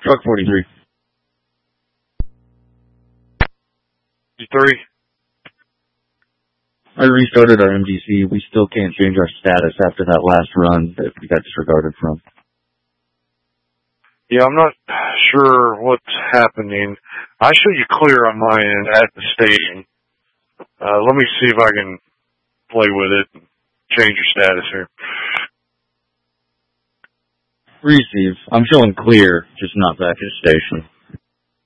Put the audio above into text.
Truck 43. 3. I restarted our MDC. We still can't change our status after that last run that we got disregarded from. Yeah, I'm not sure what's happening. I show you clear on my end at the station. Let me see if I can play with it and change your status here. Receive. I'm showing clear, just not back at the station.